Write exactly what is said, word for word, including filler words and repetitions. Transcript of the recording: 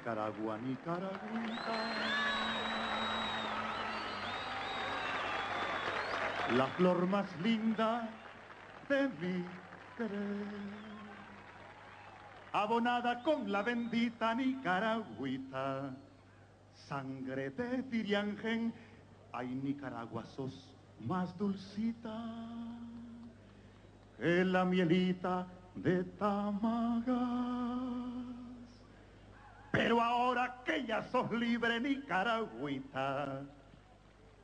Nicaragua, Nicaragüita. La flor más linda de mi querer, abonada con la bendita Nicaragüita, sangre de Tiriangén. Ay, Nicaragua, sos más dulcita que la mielita de Tamagas. Pero ahora que ya sos libre, Nicaragüita,